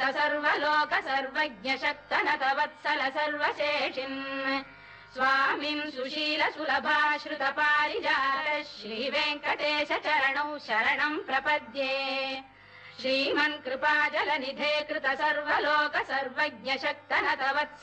सर्वलोक सर्वज्ञ शक्तनत वत्सल सर्वशेषिन् स्वामिन् सुशील सुलभाश्रुत पारिजात श्रीवेङ्कटेश चरणौ शरणं प्रपद्ये श्रीमन् कृपाजलनिधे कृत सर्वलोक सर्वज्ञ शक्तनत वत्सल